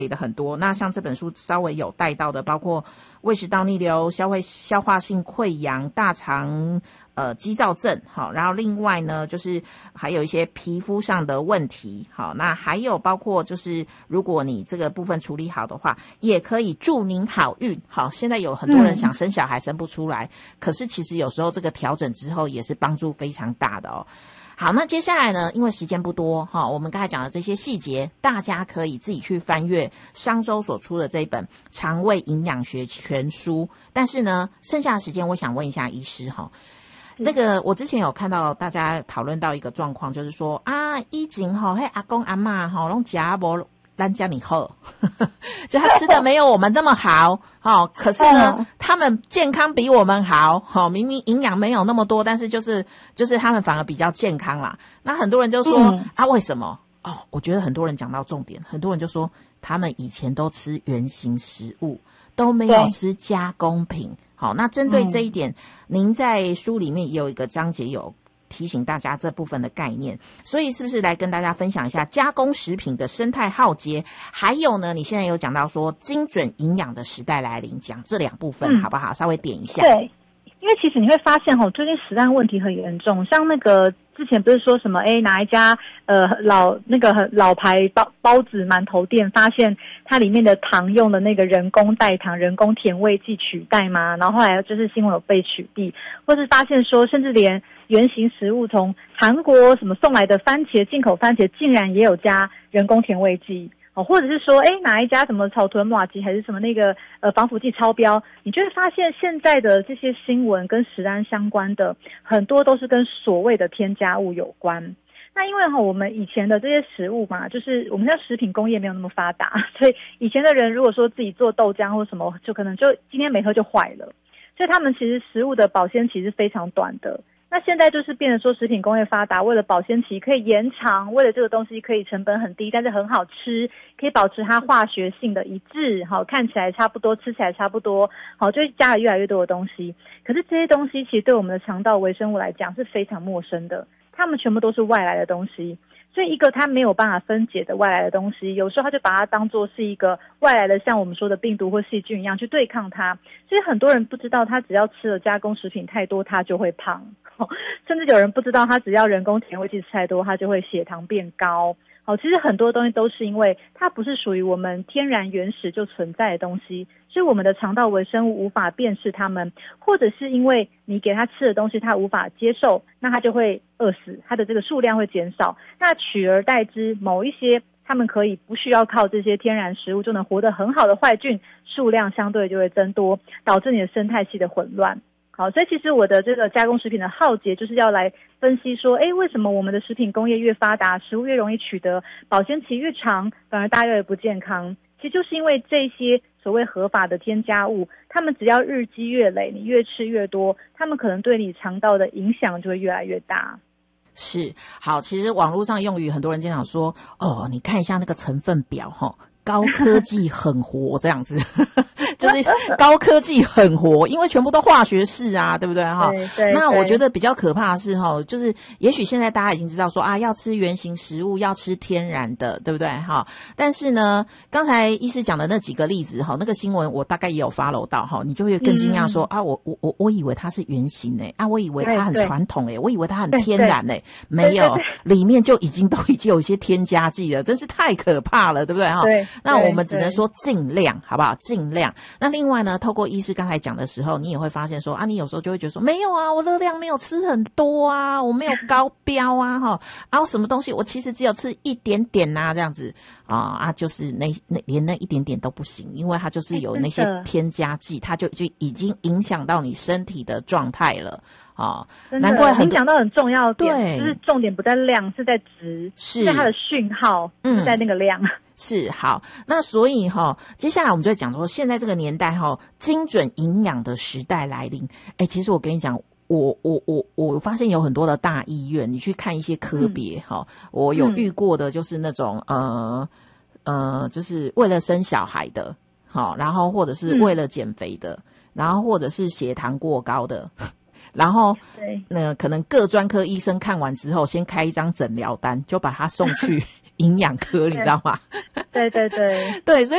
的很多。那像这本书稍微有带到的，包括胃食道逆流、消化性溃疡、大肠肌躁症，好，然后另外呢就是还有一些皮肤上的问题，好，那还有包括就是如果你这个部分处理好的话，也可以祝您好运。好，现在有很多人想生小孩生不出来，可是其实有时候这个调整之后也是帮助非常大的哦。好，那接下来呢，因为时间不多哈，我们刚才讲的这些细节，大家可以自己去翻阅商周所出的这本《肠胃营养学全书》。但是呢，剩下的时间，我想问一下医师哈，那个我之前有看到大家讨论到一个状况，就是说啊，以前哈，嘿阿公阿嬷哈，拢吃无咱家里好，就他吃的没有我们那么好，可是呢，他们健康比我们好，明明营养没有那么多，但是就是他们反而比较健康啦。那很多人就说啊，为什么？我觉得很多人讲到重点，很多人就说他们以前都吃原型食物，都没有吃加工品。好，那针对这一点，您在书里面也有一个章节有提醒大家这部分的概念，所以是不是来跟大家分享一下加工食品的生态浩劫？还有呢，你现在有讲到说精准营养的时代来临，讲这两部分好不好？稍微点一下。 对，因为其实你会发现最近食安问题很严重，像那个之前不是说什么哪一家老牌包子馒头店发现它里面的糖用的那个人工代糖、人工甜味剂取代吗？然后后来就是新闻有被取缔，或是发现说甚至连原型食物从韩国什么送来的番茄，进口番茄竟然也有加人工甜味剂，或者是说哪一家什么草屯麻糬还是什么那个防腐剂超标，你就会发现现在的这些新闻跟食安相关的很多都是跟所谓的添加物有关。那因为我们以前的这些食物嘛，就是我们现在食品工业没有那么发达，所以以前的人如果说自己做豆浆或什么，就可能就今天没喝就坏了，所以他们其实食物的保鲜期是非常短的。那现在就是变成说食品工业发达，为了保鲜期可以延长，为了这个东西可以成本很低，但是很好吃，可以保持它化学性的一致，看起来差不多，吃起来差不多，就加了越来越多的东西。可是这些东西其实对我们的肠道微生物来讲是非常陌生的，它们全部都是外来的东西。所以一个它没有办法分解的外来的东西，有时候它就把它当作是一个外来的，像我们说的病毒或细菌一样去对抗它。所以很多人不知道，他只要吃了加工食品太多，他就会胖，甚至有人不知道，他只要人工甜味剂吃太多，他就会血糖变高。其实很多东西都是因为它不是属于我们天然原始就存在的东西，所以我们的肠道微生物无法辨识它们，或者是因为你给它吃的东西它无法接受，那它就会饿死，它的这个数量会减少。那取而代之，某一些它们可以不需要靠这些天然食物就能活得很好的坏菌，数量相对就会增多，导致你的生态系的混乱。好，所以其实我的这个加工食品的浩劫就是要来分析说，为什么我们的食品工业越发达，食物越容易取得，保鲜期越长，反而大家越不健康？其实就是因为这些所谓合法的添加物，它们只要日积月累，你越吃越多，它们可能对你肠道的影响就会越来越大。 是，好，其实网络上用语很多人经常说，你看一下那个成分表高科技很活这样子就是高科技很活，因为全部都化学式啊，对不对对， 那我觉得比较可怕的是就是也许现在大家已经知道说要吃原型食物，要吃天然的，对不对但是呢，刚才医师讲的那几个例子那个新闻我大概也有 follow 到你就会更惊讶说我以为它是原型我以为它很传统我以为它很天然没有，里面就已经有一些添加剂了，真是太可怕了，对不对对， 那我们只能说尽量，好不好？尽量。那另外呢，透过医师刚才讲的时候，你也会发现说你有时候就会觉得说，没有啊，我热量没有吃很多啊，我没有高标啊，我什么东西我其实只有吃一点点啊，这样子就是连那一点点都不行，因为它就是有那些添加剂，它就已经影响到你身体的状态了。难怪你讲到很重要的点， 对， 就是重点不在量，是在值，是在它的讯号，是在那个量。 是，好，那所以接下来我们就讲说，现在这个年代精准营养的时代来临。其实我跟你讲，我发现有很多的大医院，你去看一些科别我有遇过的就是那种就是为了生小孩的然后或者是为了减肥的，然后或者是血糖过高的。然后可能各专科医生看完之后先开一张诊疗单，就把他送去营养科，你知道吗？ 对对对。 对，所以